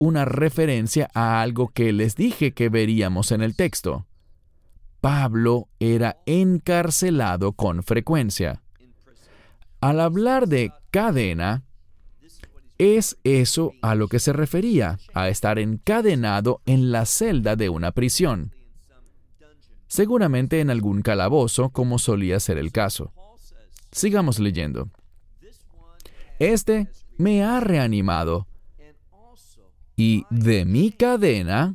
una referencia a algo que les dije que veríamos en el texto. Pablo era encarcelado con frecuencia. Al hablar de cadena, es eso a lo que se refería, a estar encadenado en la celda de una prisión. Seguramente en algún calabozo, como solía ser el caso. Sigamos leyendo. Este me ha reanimado, y de mi cadena,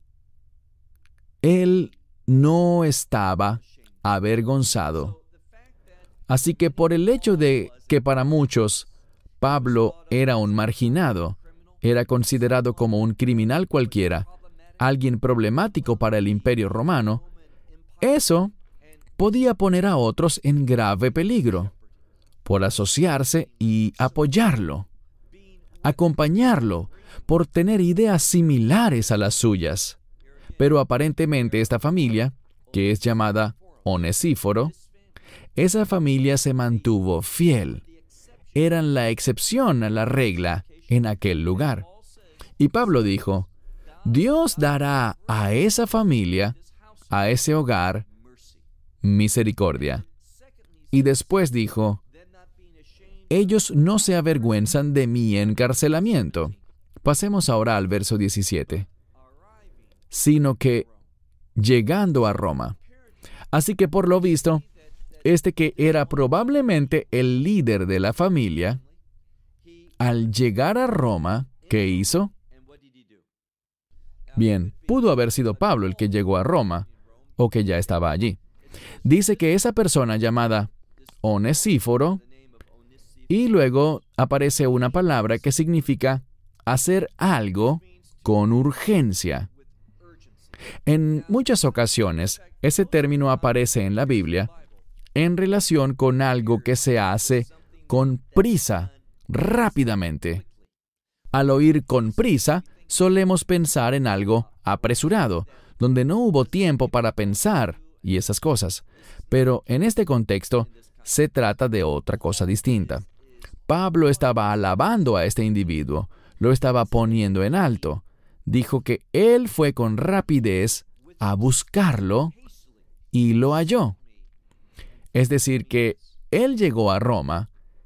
él no estaba avergonzado. Así que por el hecho de que para muchos Pablo era un marginado, era considerado como un criminal cualquiera, alguien problemático para el Imperio Romano, eso podía poner a otros en grave peligro por asociarse y apoyarlo, acompañarlo, por tener ideas similares a las suyas. Pero aparentemente esta familia, que es llamada Onesíforo, esa familia se mantuvo fiel. Eran la excepción a la regla en aquel lugar. Y Pablo dijo, Dios dará a esa familia, a ese hogar, misericordia. Y después dijo, ellos no se avergüenzan de mi encarcelamiento. Pasemos ahora al verso 17. Sino que, llegando a Roma. Así que por lo visto, este que era probablemente el líder de la familia, al llegar a Roma, ¿qué hizo? Bien, pudo haber sido Pablo el que llegó a Roma, o que ya estaba allí. Dice que esa persona llamada Onesíforo, y luego aparece una palabra que significa hacer algo con urgencia. En muchas ocasiones, ese término aparece en la Biblia en relación con algo que se hace con prisa, rápidamente. Al oír con prisa, solemos pensar en algo apresurado, donde no hubo tiempo para pensar y esas cosas. Pero en este contexto, se trata de otra cosa distinta. Pablo estaba alabando a este individuo, lo estaba poniendo en alto. Dijo que él fue con rapidez a buscarlo y lo halló. Es decir, que él llegó a Roma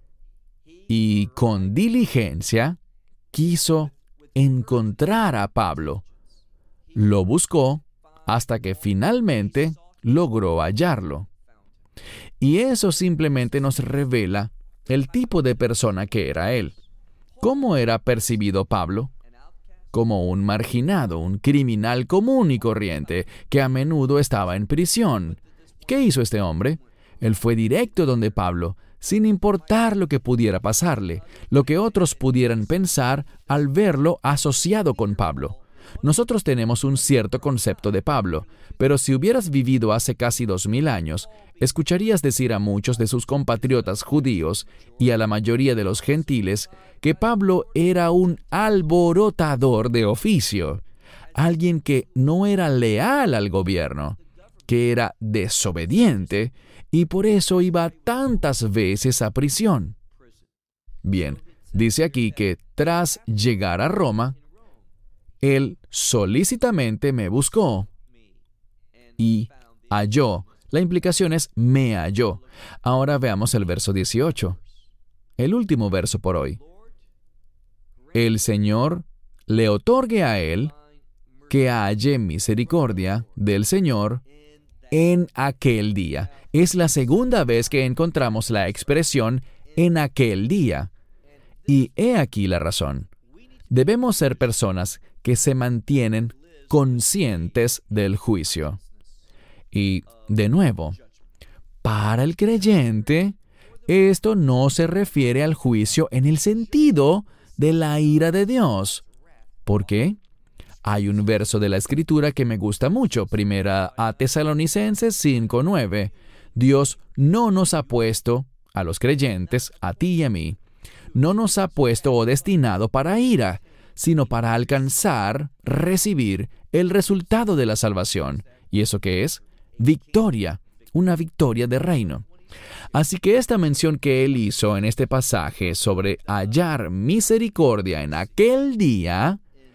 y con diligencia quiso encontrar a Pablo. Lo buscó hasta que finalmente logró hallarlo. Y eso simplemente nos revela el tipo de persona que era él. ¿Cómo era percibido Pablo? Como un marginado, un criminal común y corriente, que a menudo estaba en prisión. ¿Qué hizo este hombre? Él fue directo donde Pablo, sin importar lo que pudiera pasarle, lo que otros pudieran pensar al verlo asociado con Pablo. Nosotros tenemos un cierto concepto de Pablo, pero si hubieras vivido hace casi 2000 años, escucharías decir a muchos de sus compatriotas judíos y a la mayoría de los gentiles que Pablo era un alborotador de oficio, alguien que no era leal al gobierno, que era desobediente y por eso iba tantas veces a prisión. Bien, dice aquí que tras llegar a Roma, él solícitamente me buscó y halló. La implicación es me halló. Ahora veamos el verso 18. El último verso por hoy. El Señor le otorgue a él que halle misericordia del Señor en aquel día. Es la segunda vez que encontramos la expresión en aquel día. Y he aquí la razón. Debemos ser personas que se mantienen conscientes del juicio. Y, de nuevo, para el creyente, esto no se refiere al juicio en el sentido de la ira de Dios. ¿Por qué? Hay un verso de la Escritura que me gusta mucho, primera a Tesalonicenses 5:9. Dios no nos ha puesto, a los creyentes, a ti y a mí, no nos ha puesto o destinado para ira, sino para alcanzar, recibir el resultado de la salvación. ¿Y eso qué es? Victoria, una victoria de reino. Así que esta mención que él hizo en este pasaje sobre hallar misericordia en aquel día,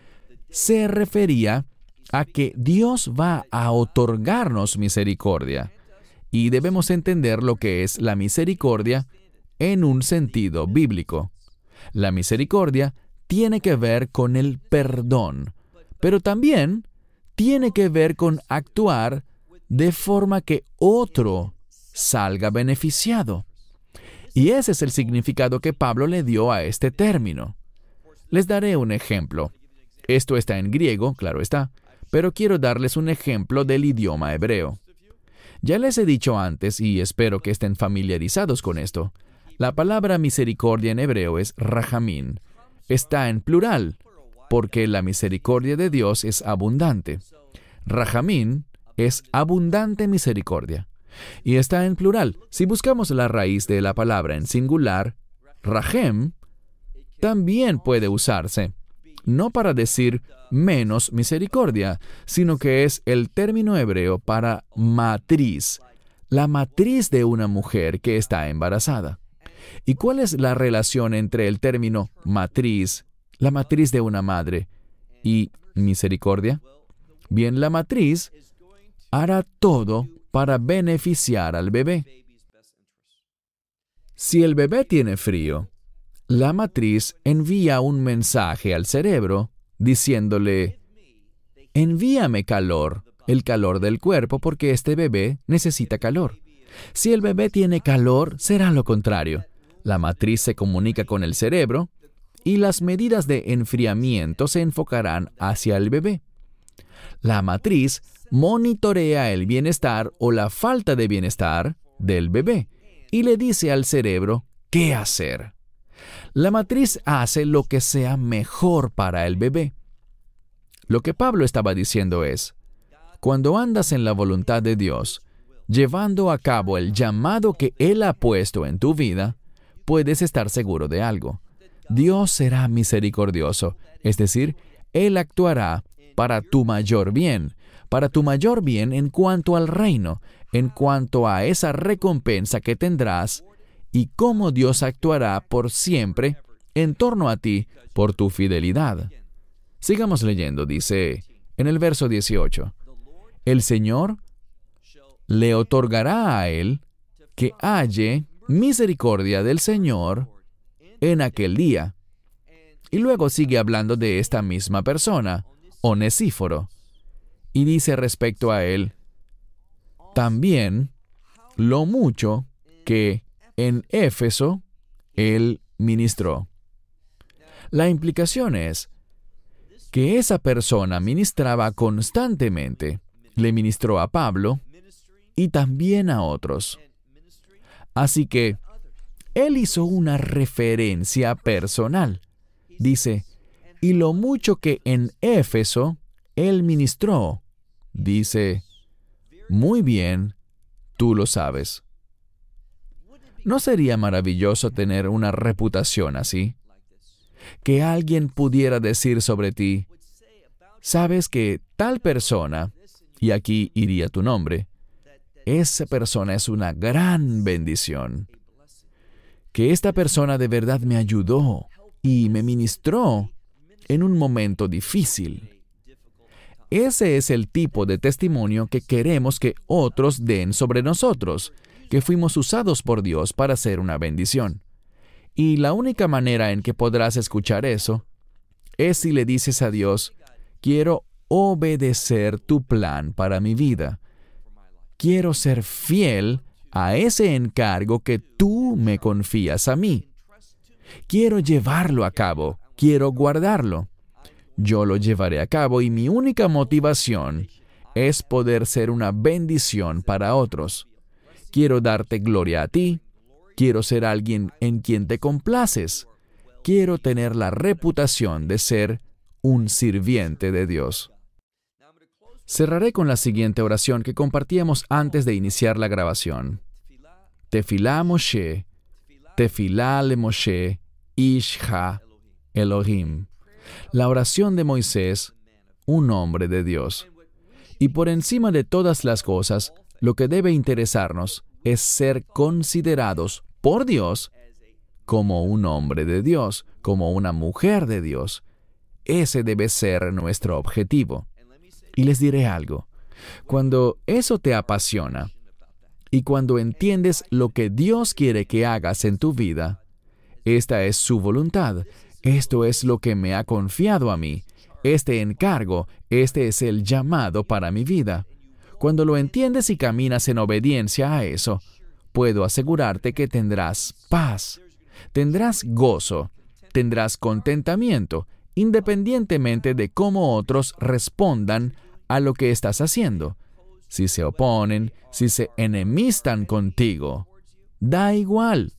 se refería a que Dios va a otorgarnos misericordia. Y debemos entender lo que es la misericordia en un sentido bíblico. La misericordia tiene que ver con el perdón, pero también tiene que ver con actuar de forma que otro salga beneficiado. Y ese es el significado que Pablo le dio a este término. Les daré un ejemplo. Esto está en griego, claro está, pero quiero darles un ejemplo del idioma hebreo. Ya les he dicho antes, y espero que estén familiarizados con esto, la palabra misericordia en hebreo es rahamín. Está en plural, porque la misericordia de Dios es abundante. Rahamín es abundante misericordia. Y está en plural. Si buscamos la raíz de la palabra en singular, rahem, también puede usarse, no para decir menos misericordia, sino que es el término hebreo para matriz, la matriz de una mujer que está embarazada. ¿Y cuál es la relación entre el término matriz, la matriz de una madre, y misericordia? Bien, la matriz hará todo para beneficiar al bebé. Si el bebé tiene frío, la matriz envía un mensaje al cerebro diciéndole, envíame calor, el calor del cuerpo, porque este bebé necesita calor. Si el bebé tiene calor, será lo contrario. La matriz se comunica con el cerebro y las medidas de enfriamiento se enfocarán hacia el bebé. La matriz monitorea el bienestar o la falta de bienestar del bebé y le dice al cerebro qué hacer. La matriz hace lo que sea mejor para el bebé. Lo que Pablo estaba diciendo es, cuando andas en la voluntad de Dios, llevando a cabo el llamado que Él ha puesto en tu vida, puedes estar seguro de algo. Dios será misericordioso, es decir, Él actuará para tu mayor bien en cuanto al reino, en cuanto a esa recompensa que tendrás y cómo Dios actuará por siempre en torno a ti por tu fidelidad. Sigamos leyendo, dice en el verso 18, el Señor le otorgará a él que halle misericordia del Señor en aquel día. Y luego sigue hablando de esta misma persona, Onesíforo, y dice respecto a él, también lo mucho que en Éfeso él ministró. La implicación es que esa persona ministraba constantemente, le ministró a Pablo y también a otros. Así que él hizo una referencia personal. Dice, y lo mucho que en Éfeso él ministró. Dice, muy bien, tú lo sabes. ¿No sería maravilloso tener una reputación así? Que alguien pudiera decir sobre ti, sabes que tal persona, y aquí iría tu nombre, esa persona es una gran bendición. Que esta persona de verdad me ayudó y me ministró en un momento difícil. Ese es el tipo de testimonio que queremos que otros den sobre nosotros, que fuimos usados por Dios para ser una bendición. Y la única manera en que podrás escuchar eso es si le dices a Dios, quiero obedecer tu plan para mi vida. Quiero ser fiel a ese encargo que tú me confías a mí. Quiero llevarlo a cabo, quiero guardarlo. Yo lo llevaré a cabo y mi única motivación es poder ser una bendición para otros. Quiero darte gloria a ti. Quiero ser alguien en quien te complaces. Quiero tener la reputación de ser un sirviente de Dios. Cerraré con la siguiente oración que compartíamos antes de iniciar la grabación. Tefilá Moshe, Tefilá le Moshe, Ish ha Elohim. La oración de Moisés, un hombre de Dios. Y por encima de todas las cosas, lo que debe interesarnos es ser considerados por Dios como un hombre de Dios, como una mujer de Dios. ese debe ser nuestro objetivo. Y les diré algo. Cuando eso te apasiona y cuando entiendes lo que Dios quiere que hagas en tu vida, esta es su voluntad. Esto es lo que me ha confiado a mí. Este encargo, este es el llamado para mi vida. Cuando lo entiendes y caminas en obediencia a eso, puedo asegurarte que tendrás paz, tendrás gozo, tendrás contentamiento, independientemente de cómo otros respondan a lo que estás haciendo. Si se oponen, si se enemistan contigo, da igual.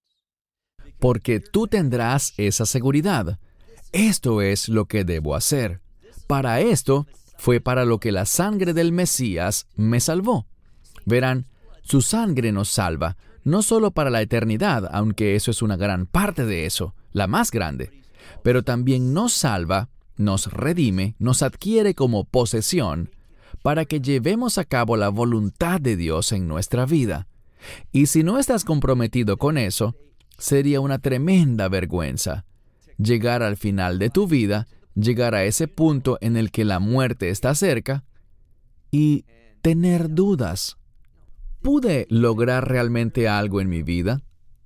Porque tú tendrás esa seguridad. Esto es lo que debo hacer. Para esto fue para lo que la sangre del Mesías me salvó. Verán, su sangre nos salva, no solo para la eternidad, aunque eso es una gran parte de eso, la más grande, pero también nos salva, nos redime, nos adquiere como posesión, para que llevemos a cabo la voluntad de Dios en nuestra vida. Y si no estás comprometido con eso, sería una tremenda vergüenza llegar al final de tu vida, llegar a ese punto en el que la muerte está cerca y tener dudas. ¿Pude lograr realmente algo en mi vida?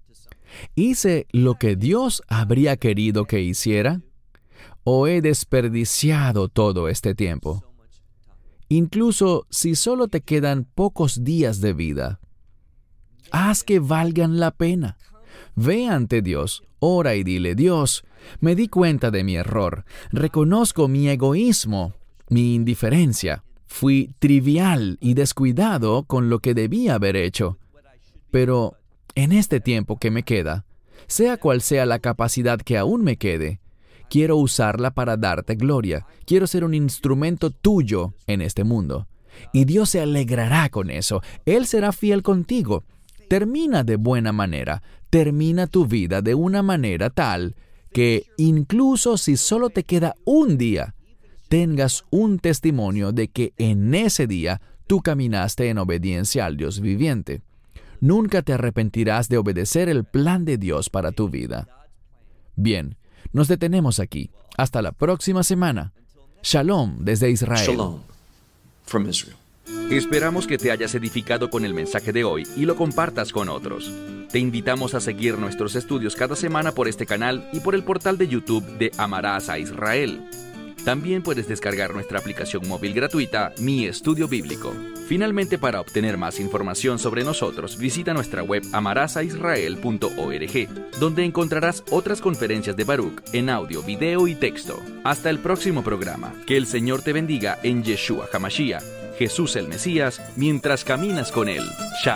¿Hice lo que Dios habría querido que hiciera? ¿O he desperdiciado todo este tiempo? Incluso si solo te quedan pocos días de vida, haz que valgan la pena. Ve ante Dios, ora y dile: Dios, me di cuenta de mi error, reconozco mi egoísmo, mi indiferencia. Fui trivial y descuidado con lo que debía haber hecho. Pero en este tiempo que me queda, sea cual sea la capacidad que aún me quede, quiero usarla para darte gloria. Quiero ser un instrumento tuyo en este mundo. Y Dios se alegrará con eso. Él será fiel contigo. Termina de buena manera. Termina tu vida de una manera tal que incluso si solo te queda un día, tengas un testimonio de que en ese día tú caminaste en obediencia al Dios viviente. Nunca te arrepentirás de obedecer el plan de Dios para tu vida. Bien, nos detenemos aquí. Hasta la próxima semana. Shalom desde Israel. Shalom from Israel. Esperamos que te hayas edificado con el mensaje de hoy y lo compartas con otros. Te invitamos a seguir nuestros estudios cada semana por este canal y por el portal de YouTube de Amarás a Israel. También puedes descargar nuestra aplicación móvil gratuita, Mi Estudio Bíblico. Finalmente, para obtener más información sobre nosotros, visita nuestra web amarasaisrael.org, donde encontrarás otras conferencias de Baruch en audio, video y texto. Hasta el próximo programa. Que el Señor te bendiga en Yeshua HaMashiach, Jesús el Mesías, mientras caminas con Él.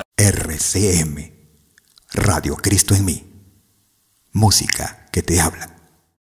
RCM, Radio Cristo en mí. Música que te habla.